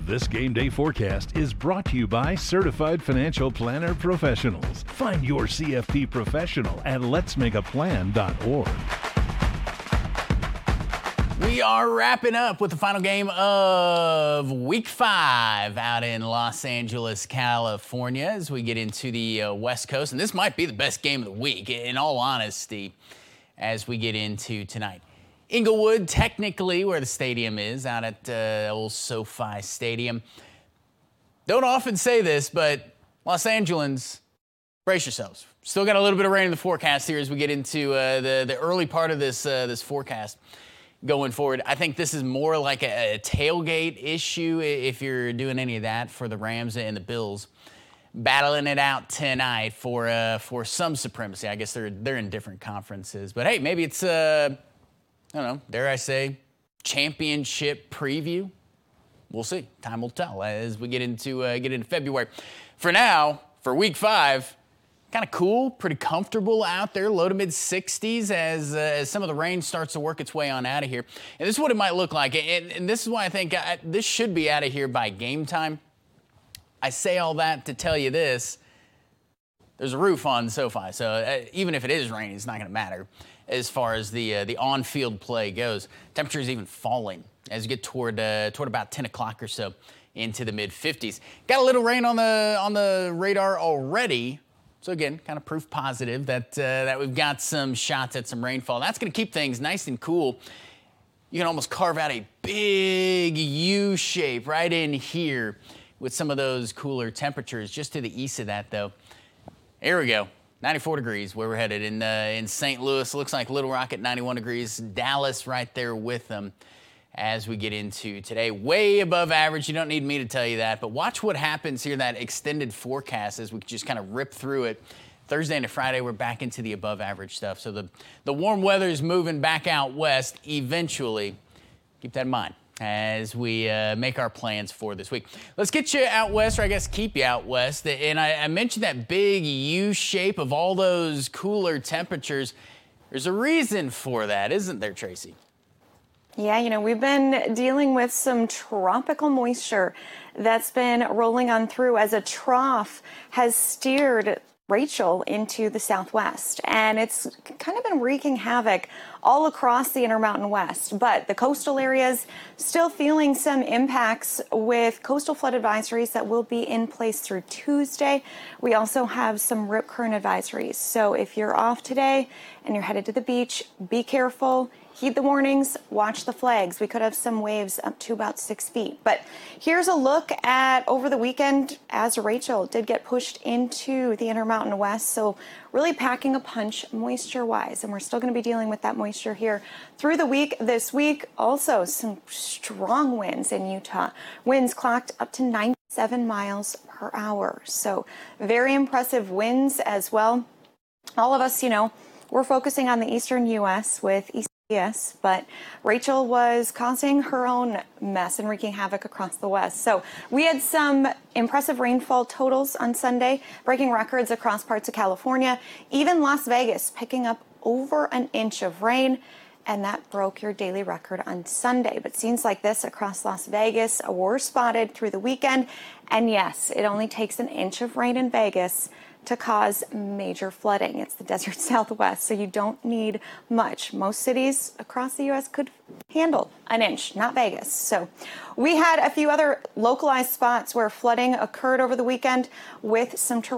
This Game Day forecast is brought to you by Certified Financial Planner Professionals. Find your CFP professional at letsmakeaplan.org. We are wrapping up with the final game of Week 5 out in Los Angeles, California, as we get into the West Coast. And this might be the best game of the week, in all honesty, as we get into tonight. Inglewood, technically where the stadium is, out at old SoFi Stadium. Don't often say this, but Los Angeles, brace yourselves. Still got a little bit of rain in the forecast here as we get into the early part of this forecast. Going forward, I think this is more like a tailgate issue if you're doing any of that for the Rams and the Bills. Battling it out tonight for some supremacy. I guess they're in different conferences. But hey, maybe it's I don't know, dare I say, championship preview? We'll see. Time will tell as we get into February. For now, for Week 5, kind of cool, pretty comfortable out there, low to mid 60s as some of the rain starts to work its way on out of here. And this is what it might look like. And this is why I think this should be out of here by game time. I say all that to tell you this. There's a roof on SoFi, so even if it is raining, it's not going to matter as far as the on-field play goes. Temperature is even falling as you get toward about 10 o'clock or so into the mid-50s. Got a little rain on the radar already. So again, kind of proof positive that we've got some shots at some rainfall. That's going to keep things nice and cool. You can almost carve out a big U shape right in here with some of those cooler temperatures. Just to the east of that, though, here we go. 94 degrees where we're headed in St. Louis. Looks like Little Rock at 91 degrees. Dallas right there with them as we get into today. Way above average. You don't need me to tell you that. But watch what happens here, that extended forecast, as we just kind of rip through it. Thursday into Friday, we're back into the above average stuff. So the warm weather is moving back out west eventually. Keep that in mind as we make our plans for this week. Let's get you out west, or I guess keep you out west. And I mentioned that big U shape of all those cooler temperatures. There's a reason for that, isn't there, Tracy? Yeah, we've been dealing with some tropical moisture that's been rolling on through as a trough has steered Rachel into the southwest, and it's kind of been wreaking havoc all across the Intermountain West. But the coastal areas still feeling some impacts with coastal flood advisories that will be in place through Tuesday. We also have some rip current advisories. So if you're off today and you're headed to the beach, be careful. Heed the warnings, watch the flags. We could have some waves up to about 6 feet. But here's a look at over the weekend as Rachel did get pushed into the Intermountain West. So really packing a punch moisture-wise. And we're still going to be dealing with that moisture here through the week. This week, also some strong winds in Utah. Winds clocked up to 97 miles per hour. So very impressive winds as well. All of us, we're focusing on the eastern U.S. with Yes, but Rachel was causing her own mess and wreaking havoc across the West. So we had some impressive rainfall totals on Sunday, breaking records across parts of California, even Las Vegas picking up over an inch of rain, and that broke your daily record on Sunday. But scenes like this across Las Vegas were spotted through the weekend. And yes, it only takes an inch of rain in Vegas to cause major flooding. It's the desert Southwest, so you don't need much. Most cities across the U.S. could handle an inch, not Vegas. So we had a few other localized spots where flooding occurred over the weekend with some